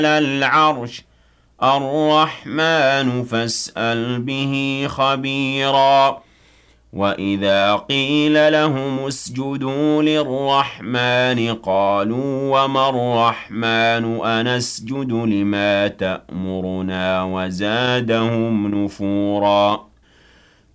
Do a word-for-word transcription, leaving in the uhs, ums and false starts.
العرش الرحمن فاسأل به خبيرا وإذا قيل لهم اسجدوا للرحمن قالوا وما الرحمن أنسجد لما تأمرنا وزادهم نفورا